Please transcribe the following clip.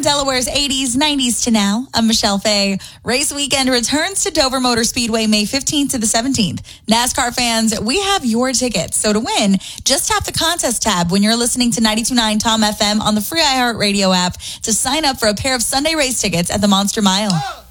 Delaware's 80s, 90s to now. I'm Michelle Fay. Race weekend returns to Dover Motor Speedway May 15th to the 17th. NASCAR fans, we have your tickets. So to win, just tap the contest tab when you're listening to 92.9 Tom FM on the free iHeartRadio app to sign up for a pair of Sunday race tickets at the Monster Mile.